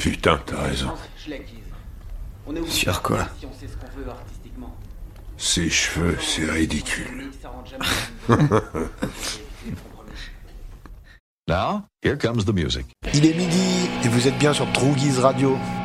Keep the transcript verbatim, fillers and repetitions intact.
Putain, t'as raison. Sur quoi? Ses cheveux, c'est ridicule. Now, here comes the music. Il est midi et vous êtes bien sur Trouguise Radio.